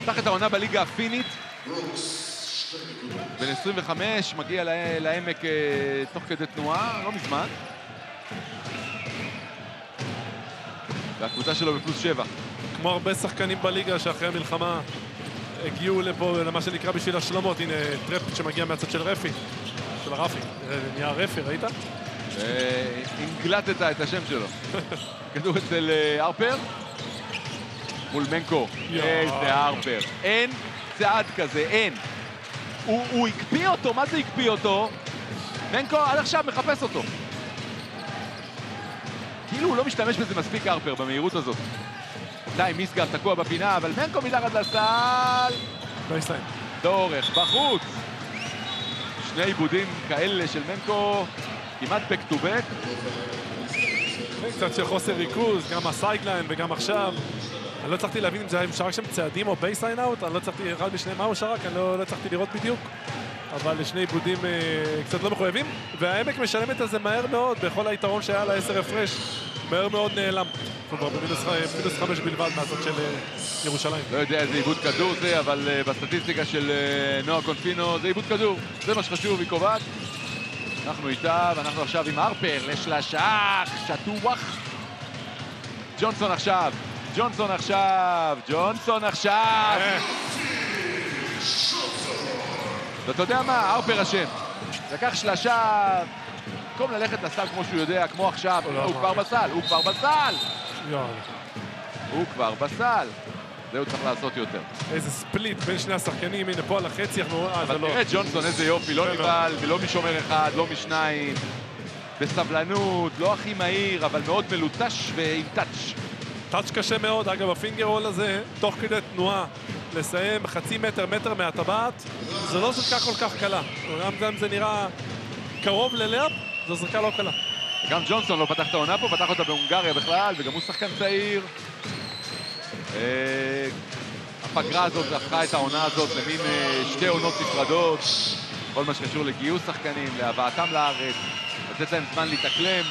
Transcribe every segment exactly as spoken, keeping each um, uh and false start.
פתח את העונה בליגה הפינית. בן עשרים וחמש, מגיע לעמק תוך כדי תנועה, לא מזמן. והקבוצה שלו בפלוס שבע. כמו הרבה שחקנים בליגה שאחרי המלחמה הגיעו לפה, למה שנקרא בשביל השלמות. הנה טרפ שמגיע מהצד של רפי, של רפי. נהיה רפי, ראית? הנגלטת את השם שלו. כדור אצל הרפר. מול מנקו. איזה הרפר. אין צעד כזה, אין. הוא, הוא הקפיא אותו, מה זה הקפיא אותו? מנקו עד עכשיו מחפש אותו. כאילו הוא לא משתמש בזה מספיק הרפר במהירות הזאת. די, מיסגר תקוע בפינה, אבל מנקו מתחת לסל. בייסליין. דורך, בחוץ. שני עיבודים כאלה של מנקו, כמעט back to back. קצת של חוסר ריכוז, גם הסיידליין וגם עכשיו. אני לא הצלחתי להבין אם זה היה שרק שם צעדים או בייסליין אאוט, אני לא הצלחתי, אחד משניהם מה הוא שרק, אני לא, לא הצלחתי לראות בדיוק. אבל לשני עיבודים אה, קצת לא מחויבים, והעמק משלמת על זה מהר מאוד, בכל היתרון שהיה לעשר הפרש, מהר מאוד נעלם. כבר במינוס חמש בלבד מהצד של אה, ירושלים. לא יודע איזה עיבוד כדור זה, אבל אה, בסטטיסטיקה של אה, נועה קונפינו זה עיבוד כדור. זה מה שחשוב, היא קובעת. אנחנו איתה, ואנחנו עכשיו עם הרפר לשלשה, שטוח. ג'ונסון עכשיו. ג'ונסון עכשיו, ג'ונסון עכשיו. ואתה יודע מה? הרפר אשם. לקח שלשה, במקום ללכת לסל כמו שהוא יודע, כמו עכשיו, הוא כבר בסל, הוא כבר בסל. הוא כבר בסל. זה הוא צריך לעשות יותר. איזה ספליט בין שני השחקנים, הנה פה על החצי, אנחנו... אבל תראה ג'ונסון, איזה יופי, לא נבהל, ולא משומר אחד, לא משניים. בסבלנות, לא הכי מהיר, אבל מאוד מלוטש ועם טאץ'. טאץ' קשה מאוד, אגב, הפינגר רול הזה, תוך כדי תנועה, לסיים חצי מטר, מטר מהטבעת, זו לא זרקה כל כך קלה. גם זה נראה קרוב ללאפ, זו זרקה לא קלה. גם ג'ונסון לא פתח את העונה פה, פתח אותה בהונגריה בכלל, וגם הוא שחקן צעיר. הפגרה הזאת הפכה את העונה הזאת למין שתי עונות נפרדות. כל מה שקשור לגיוס שחקנים, להבאתם לארץ, לתת להם זמן להתאקלם.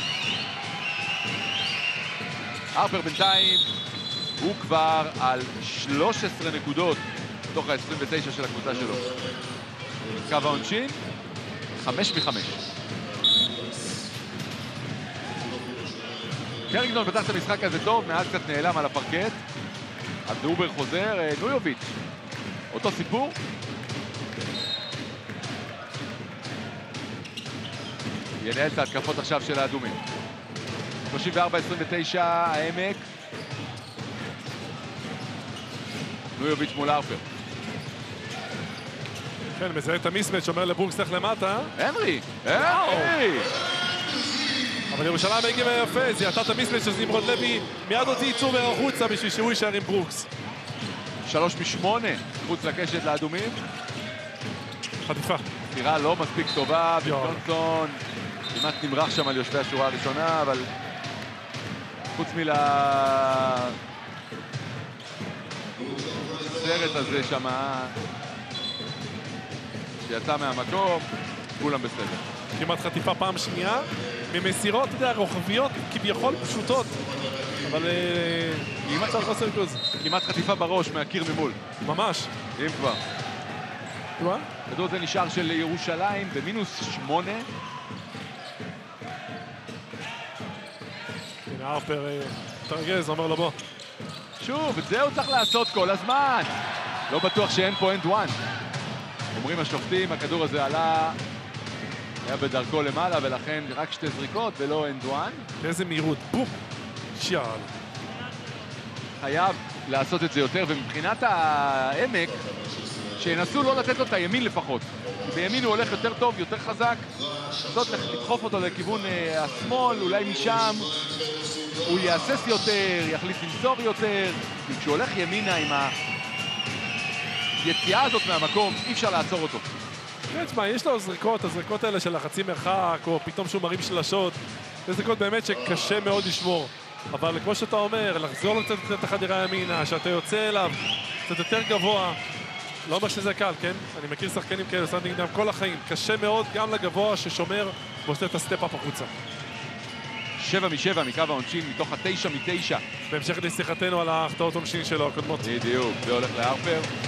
הרפר בינתיים הוא כבר על שלוש עשרה נקודות בתוך ה-עשרים ותשע של הקבוצה שלו. קו העונשין, חמש מחמש. קרינגטון פתח את המשחק הזה טוב, מאז קצת נעלם על הפרקט. אבדאובר חוזר, נויוביץ'. אותו סיפור. ינהל את ההתקפות עכשיו של האדומים. שלושים וארבע עשרים ותשע, העמק. נויוביץ' מול הרפר. כן, מזהה את המיסמץ' שאומר לברוקס לך למטה. הנרי! הנרי! אבל ירושלים הגיבה יפה, זיהתה את המיסמץ' של נמרוד לוי, מיד הוציא ייצור החוצה בשביל שהוא יישאר עם ברוקס. שלוש משמונה, חוץ לקשת לאדומים. חטיפה. ספירה לא מספיק טובה, וג'ונסון כמעט נמרח שם על יושבי השורה הראשונה, אבל חוץ מל... הסרט הזה שם שיצא מהמקום, כולם בסדר. כמעט חטיפה פעם שנייה, ממסירות, אתה יודע, רוחביות כביכול פשוטות, אבל כמעט צריך חוסר ריכוז. כמעט חטיפה בראש מהקיר ממול. ממש. אם כבר. מה? כדור זה נשאר של ירושלים במינוס שמונה. הנה הרפר תרגז, אומר לו בוא. שוב, את זה הוא צריך לעשות כל הזמן. לא בטוח שאין פה אנד וואן. אומרים השופטים, הכדור הזה עלה, היה בדרכו למעלה, ולכן רק שתי זריקות ולא אנד וואן. איזה מהירות, בום, שיאל. חייב לעשות את זה יותר, ומבחינת העמק, שינסו לא לתת לו את הימין לפחות. בימין הוא הולך יותר טוב, יותר חזק. זאת לדחוף אותו לכיוון אה, השמאל, אולי משם הוא יאסס יותר, יחליט למסור יותר. כשהוא הולך ימינה עם היציאה הזאת מהמקום, אי אפשר לעצור אותו. כן, תשמע, יש לו זריקות, הזריקות האלה של החצי מרחק, או פתאום שהוא מרים שלשות. זה זריקות באמת שקשה מאוד לשמור. אבל כמו שאתה אומר, לחזור לו קצת את החדירה ימינה, שאתה יוצא אליו קצת יותר גבוה. לא אומר שזה קל, כן? אני מכיר שחקנים כאלה, עושה נגדם כל החיים. קשה מאוד גם לגבוה ששומר ועושה את הסטפ-אפ החוצה. שבע משבע מקו העונשין, מתוך התשע מתשע. בהמשך לשיחתנו על ההחטאות עונשין שלו הקודמות. בדיוק, זה הולך להרפר.